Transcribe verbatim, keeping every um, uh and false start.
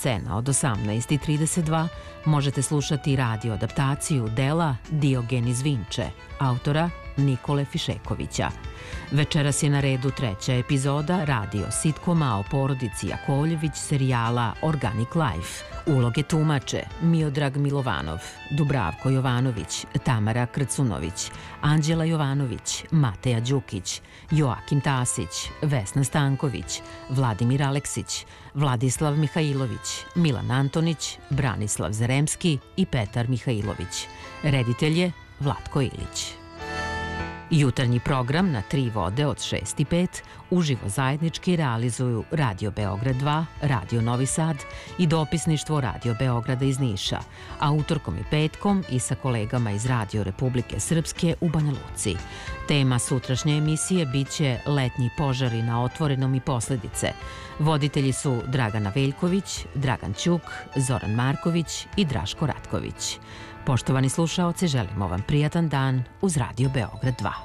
scena od osamnaest i trideset dva možete slušati radio adaptaciju dela Diogen iz Vinče, autora Nikole Fišekovića. Večeras je na redu treća epizoda radio sitkoma o porodici Jakovljević serijala Organic Life. Uloge tumače Miodrag Milovanov, Dubravko Jovanović, Tamara Krcunović, Anđela Jovanović, Mateja Đukić, Joakim Tasić, Vesna Stanković, Vladimir Aleksić, Vladislav Mihajlović, Milan Antonić, Branislav Zaremski i Petar Mihajlović. Reditelj je Vlatko Ilić. Jutarnji program na tri vode od šest i pet uživo zajednički realizuju Radio Beograd dva, Radio Novi Sad i dopisništvo Radio Beograda iz Niša, a utorkom i petkom i sa kolegama iz Radio Republike Srpske u Banja Luci. Tema sutrašnje emisije biće letnji požari na otvorenom i posledice. Voditelji su Dragana Veljković, Dragan Ćuk, Zoran Marković i Draško Ratković. Poštovani slušaoci, želimo vam prijatan dan uz Radio Beograd dva.